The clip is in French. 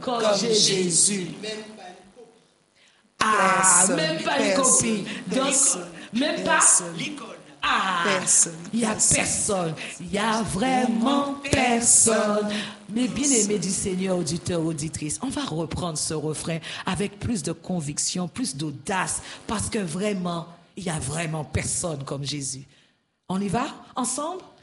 comme Jésus. Personne, Même pas une copie. Donc, personne, même pas. personne, Il n'y a personne. Il n'y a vraiment personne. Mais bien aimé du Seigneur, auditeur, auditrice, on va reprendre ce refrain avec plus de conviction, plus d'audace, parce que vraiment, il n'y a vraiment personne comme Jésus. On y va ensemble?